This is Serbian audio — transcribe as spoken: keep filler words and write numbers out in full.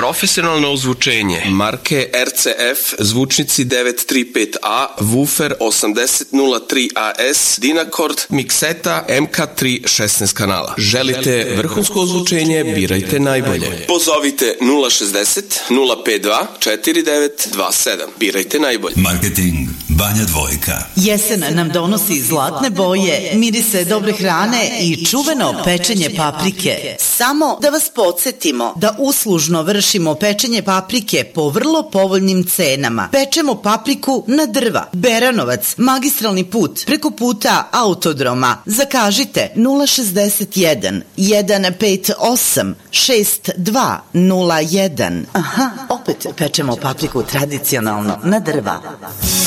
Profesionalno ozvučenje marke R C F, zvučnici devet tri pet A, Woofer osamdeset nula tri A S, Dynacord, Mixeta M K tri šesnaest kanala. Želite vrhunsko ozvučenje, birajte najbolje. Pozovite nula šezdeset nula pet dva četiri devet dva sedam. Birajte najbolje. Marketing Banja Dvojka. Jesen nam donosi zlatne boje, mirise dobre hrane i čuveno pečenje paprike. Samo da vas podsjetimo da uslužno vršimo pečenje paprike po vrlo povoljnim cenama. Pečemo papriku na drva. Beranovac, magistralni put, preko puta Autodroma. Zakažite nula šezdeset jedan jedan pet osam šest dva nula jedan. Aha, opet pečemo papriku tradicionalno na drva.